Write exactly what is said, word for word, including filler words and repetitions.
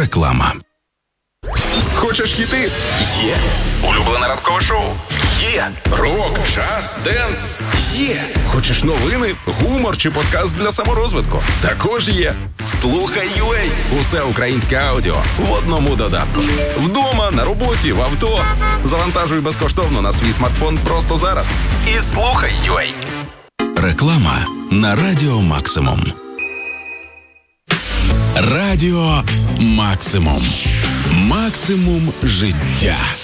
Реклама. Хочеш хіти? Є. Улюблене ранкове шоу? Є. Рок, джаз, денс? Є. Хочеш новини, гумор чи подкаст для саморозвитку? Також є. Слухай ю а. Усе українське аудіо в одному додатку. Вдома, на роботі, в авто. Завантажуй безкоштовно на свій смартфон просто зараз. І слухай ю а. Реклама на Радіо Максимум. Радіо Максимум. Максимум життя.